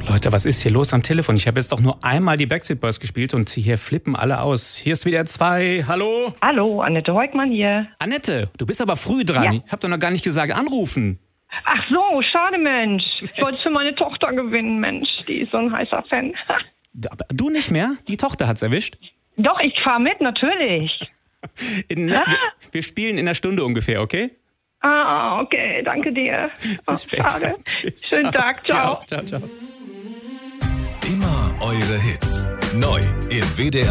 Leute, was ist hier los am Telefon? Ich habe jetzt doch nur einmal die Backstreet Boys gespielt und hier flippen alle aus. Hier ist WDR 2. Hallo? Hallo, Annette Heugmann hier. Annette, du bist aber früh dran. Ja. Ich habe doch noch gar nicht gesagt, anrufen. Ach so, schade, Mensch. Ich wollte es für meine Tochter gewinnen, Mensch. Die ist so ein heißer Fan. Aber du nicht mehr? Die Tochter hat's erwischt. Doch, ich fahre mit, natürlich. Wir spielen in einer Stunde ungefähr, okay? Ah, okay, danke dir. Bis später. Schade. Tschüss. Schönen Tag, ciao. Ciao. Immer eure Hits. Neu im WDR